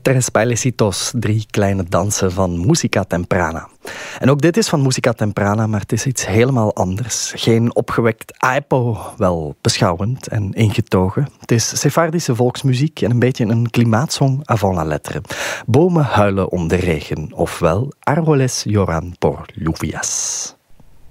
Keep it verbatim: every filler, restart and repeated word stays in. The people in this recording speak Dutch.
Tres bailecitos, drie kleine dansen van Musica Temprana. En ook dit is van Musica Temprana, maar het is iets helemaal anders. Geen opgewekt aipo, wel beschouwend en ingetogen. Het is Sefardische volksmuziek en een beetje een klimaatsong avant la lettre. Bomen huilen om de regen, ofwel Árboles lloran por lluvias.